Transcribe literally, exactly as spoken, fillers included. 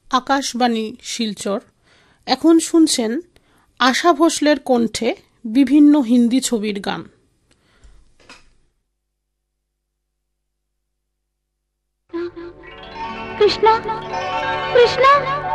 আকাশবাণী শিলচর। এখন শুনছেন আশা ভোসলের কণ্ঠে বিভিন্ন হিন্দি ছবির গান। কৃষ্ণা কৃষ্ণা